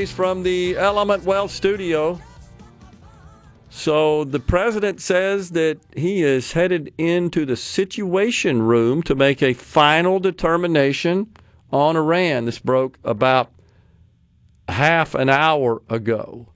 days from the Element Wealth studio. So the president says that he is headed into the Situation Room to make a final determination on Iran. This broke about half an hour ago.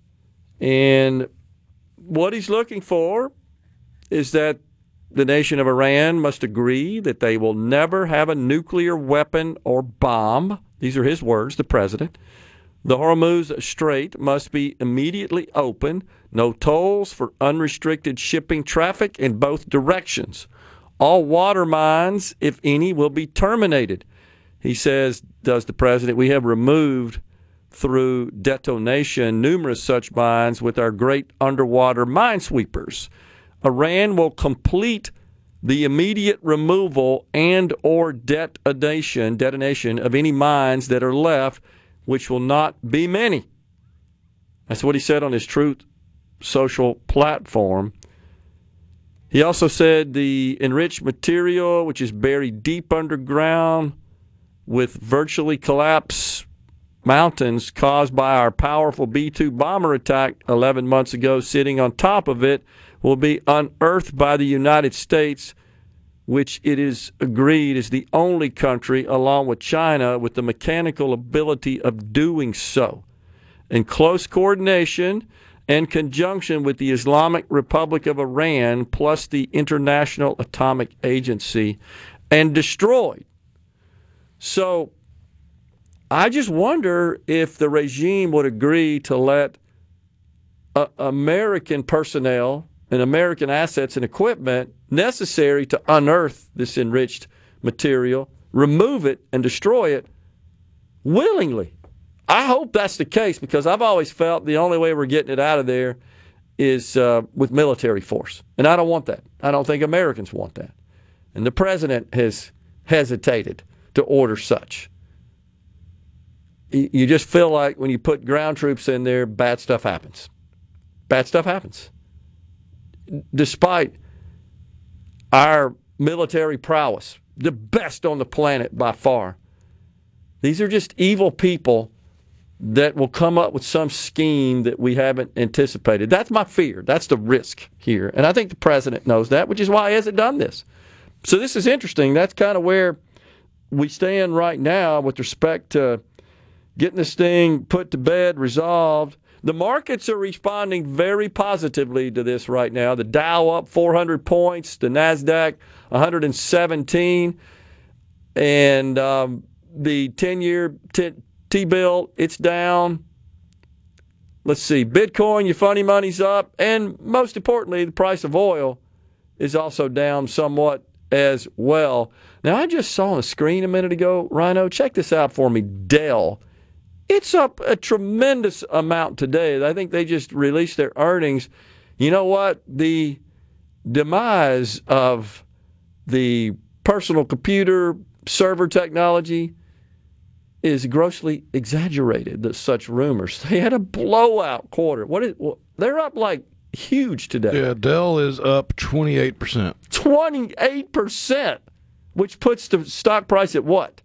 And what he's looking for is that the nation of Iran must agree that they will never have a nuclear weapon or bomb. These are his words, the president. The Hormuz Strait must be immediately open. No tolls for unrestricted shipping traffic in both directions. All water mines, if any, will be terminated. He says, does the president, we have removed through detonation numerous such mines with our great underwater minesweepers. Iran will complete the immediate removal and or detonation of any mines that are left, which will not be many. That's what he said on his Truth Social platform. He also said the enriched material, which is buried deep underground with virtually collapsed mountains caused by our powerful B-2 bomber attack 11 months ago, sitting on top of it, will be unearthed by the United States, which it is agreed is the only country, along with China, with the mechanical ability of doing so. In close coordination and conjunction with the Islamic Republic of Iran, plus the International Atomic Agency, and destroyed. So I just wonder if the regime would agree to let American personnel and American assets and equipment necessary to unearth this enriched material, remove it, and destroy it willingly. I hope that's the case, because I've always felt the only way we're getting it out of there is with military force. And I don't want that. I don't think Americans want that. And the president has hesitated to order such. You just feel like when you put ground troops in there, bad stuff happens. Bad stuff happens. Despite our military prowess, the best on the planet by far, these are just evil people that will come up with some scheme that we haven't anticipated. That's my fear. That's the risk here. And I think the president knows that, which is why he hasn't done this. So this is interesting. That's kind of where we stand right now with respect to getting this thing put to bed, resolved. The markets are responding very positively to this right now. The Dow up 400 points, the NASDAQ 117, and the 10-year T-bill, it's down. Let's see, Bitcoin, your funny money's up, and most importantly, the price of oil is also down somewhat as well. Now, I just saw on the screen a minute ago, Rhino, check this out for me, Dell. It's up a tremendous amount today. I think they just released their earnings. You know what? The demise of the personal computer server technology is grossly exaggerated, such rumors. They had a blowout quarter. They're up like huge today. Yeah, Dell is up 28%. 28%, which puts the stock price at what?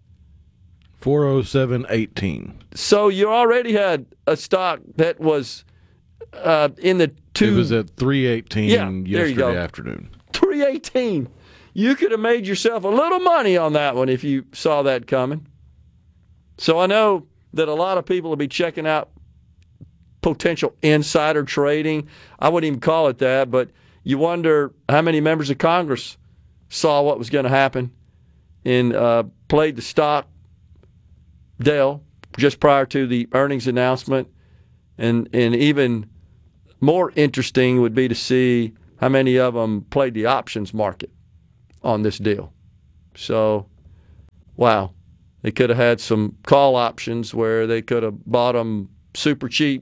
407.18. So you already had a stock that was in the two. It was at 318 yesterday afternoon. 318. You could have made yourself a little money on that one if you saw that coming. So I know that a lot of people will be checking out potential insider trading. I wouldn't even call it that, but you wonder how many members of Congress saw what was going to happen and played the stock, Dell, just prior to the earnings announcement. And even more interesting would be to see how many of them played the options market on this deal. So, wow. They could have had some call options where they could have bought them super cheap,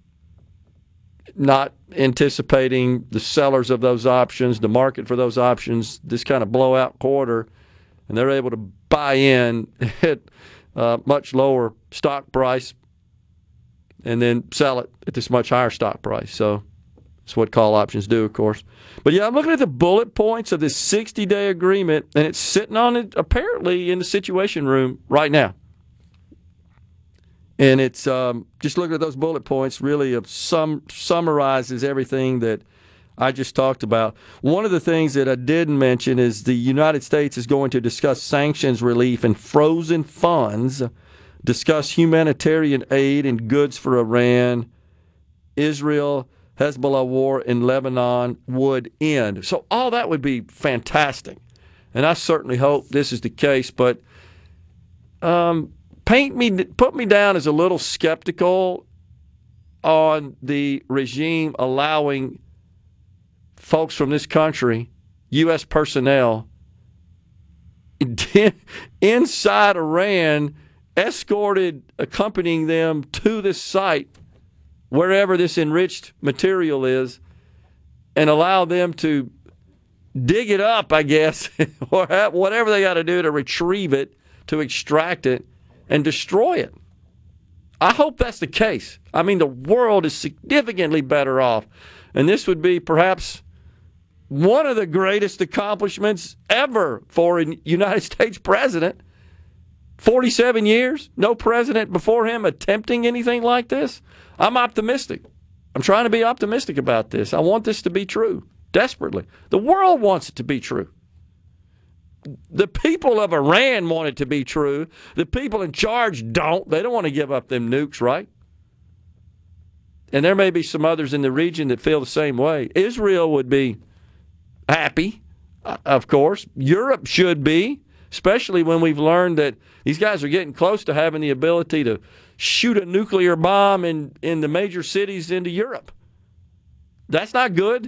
not anticipating the sellers of those options, the market for those options, this kind of blowout quarter, and they're able to buy in at a much lower stock price and then sell it at this much higher stock price. So that's what call options do, of course. But yeah, I'm looking at the bullet points of this 60-day agreement, and it's sitting on it apparently in the Situation Room right now. And it's just looking at those bullet points really summarizes everything that I just talked about. One of the things that I didn't mention is the United States is going to discuss sanctions relief and frozen funds, discuss humanitarian aid and goods for Iran, Israel, Hezbollah war in Lebanon would end. So all that would be fantastic. And I certainly hope this is the case, but put me down as a little skeptical on the regime allowing folks from this country, U.S. personnel, inside Iran, accompanying them to this site, wherever this enriched material is, and allow them to dig it up, I guess, or whatever they got to do to retrieve it, to extract it, and destroy it. I hope that's the case. I mean, the world is significantly better off, and this would be perhaps one of the greatest accomplishments ever for a United States president. 47 years, no president before him attempting anything like this. I'm optimistic. I'm trying to be optimistic about this. I want this to be true, desperately. The world wants it to be true. The people of Iran want it to be true. The people in charge don't. They don't want to give up them nukes, right? And there may be some others in the region that feel the same way. Israel would be happy, of course. Europe should be, especially when we've learned that these guys are getting close to having the ability to shoot a nuclear bomb in the major cities into Europe. That's not good.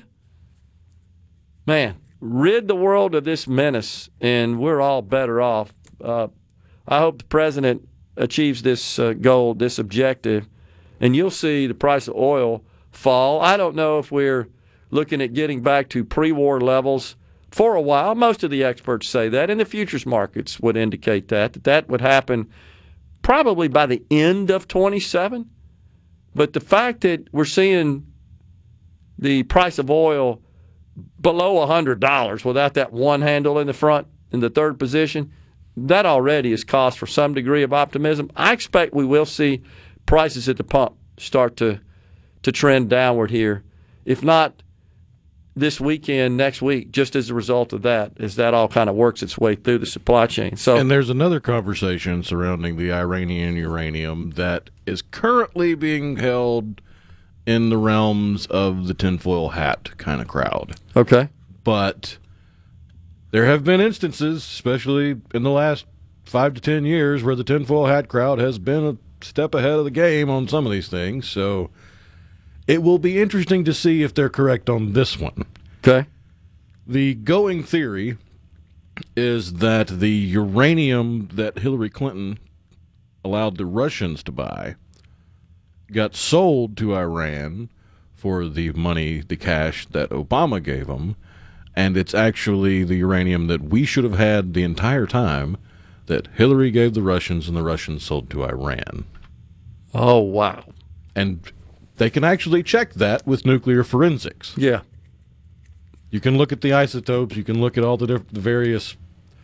Man, rid the world of this menace, and we're all better off. I hope the president achieves this goal, this objective, and you'll see the price of oil fall. I don't know if we're looking at getting back to pre-war levels for a while. Most of the experts say that, and the futures markets would indicate that would happen probably by the end of 27. But the fact that we're seeing the price of oil below $100 without that one handle in the front in the third position, that already is cause for some degree of optimism. I expect we will see prices at the pump start to trend downward here. If not this weekend, next week, just as a result of that, as that all kind of works its way through the supply chain. So, and there's another conversation surrounding the Iranian uranium that is currently being held in the realms of the tinfoil hat kind of crowd. Okay. But there have been instances, especially in the last 5 to 10 years, where the tinfoil hat crowd has been a step ahead of the game on some of these things. So it will be interesting to see if they're correct on this one. Okay. The going theory is that the uranium that Hillary Clinton allowed the Russians to buy got sold to Iran for the money, the cash that Obama gave them, and it's actually the uranium that we should have had the entire time that Hillary gave the Russians and the Russians sold to Iran. Oh, wow. And they can actually check that with nuclear forensics. Yeah. You can look at the isotopes. You can look at all the various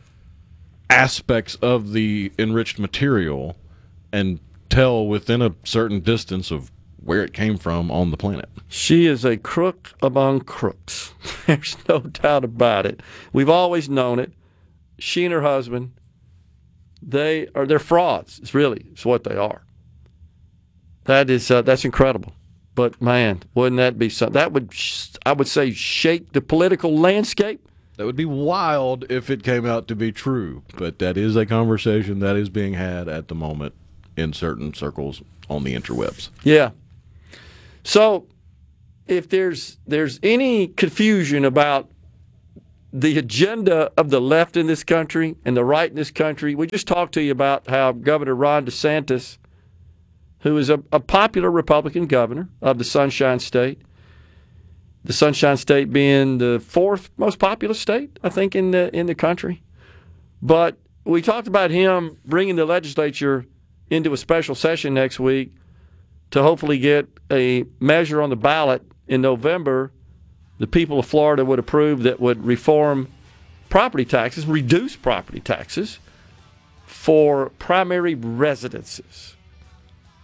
aspects of the enriched material and tell within a certain distance of where it came from on the planet. She is a crook among crooks. There's no doubt about it. We've always known it. She and her husband, they're frauds. It's what they are. That's incredible. But man, wouldn't that be something? That would, I would say, shake the political landscape. That would be wild if it came out to be true. But that is a conversation that is being had at the moment in certain circles on the interwebs. Yeah. So if there's any confusion about the agenda of the left in this country and the right in this country, we just talked to you about how Governor Ron DeSantis, who is a popular Republican governor of the Sunshine State being the fourth most populous state, I think, in the country. But we talked about him bringing the legislature into a special session next week to hopefully get a measure on the ballot in November the people of Florida would approve that would reform property taxes, reduce property taxes for primary residences.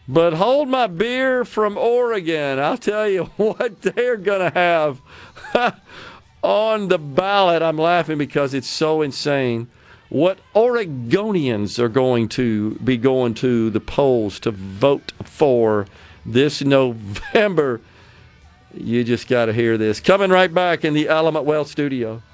But hold my beer from Oregon. I'll tell you what they're going to have on the ballot. I'm laughing because it's so insane. What Oregonians are going to be going to the polls to vote for this November. You just got to hear this. Coming right back in the Element Wealth studio.